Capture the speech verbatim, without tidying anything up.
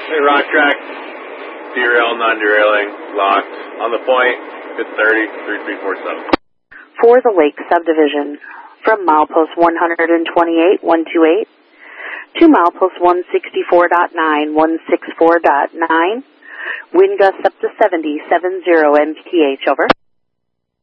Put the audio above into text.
Hey, Rock Track. Derail, non-derailing, locked. On the point, it's thirty, three three four seven. For the Lake Subdivision, from milepost one twenty-eight, one two eight to milepost one sixty-four point nine, one sixty-four point nine, wind gusts up to seventy, seventy M P H, over.